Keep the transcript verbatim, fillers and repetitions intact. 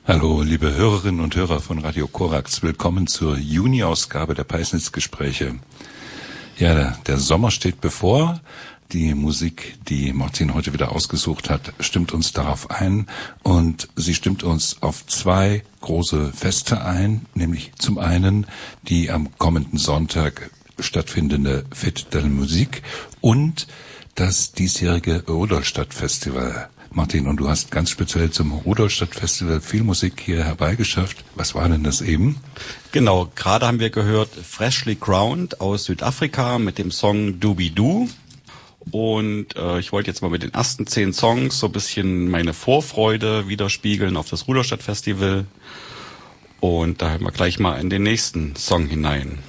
Hallo, liebe Hörerinnen und Hörer von Radio Korax. Willkommen zur Juni-Ausgabe der Peisnitz-Gespräche. Ja, der, der Sommer steht bevor. Die Musik, die Martin heute wieder ausgesucht hat, stimmt uns darauf ein. Und sie stimmt uns auf zwei große Feste ein, nämlich zum einen die am kommenden Sonntag stattfindende Fête de la Musique und das diesjährige Rudolstadt-Festival. Martin, und du hast ganz speziell zum Rudolstadt-Festival viel Musik hier herbeigeschafft. Was war denn das eben? Genau, gerade haben wir gehört Freshly Crowned aus Südafrika mit dem Song Doobie-Doo. Und äh, ich wollte jetzt mal mit den ersten zehn Songs so ein bisschen meine Vorfreude widerspiegeln auf das Rudolstadt-Festival. Und da hören wir gleich mal in den nächsten Song hinein.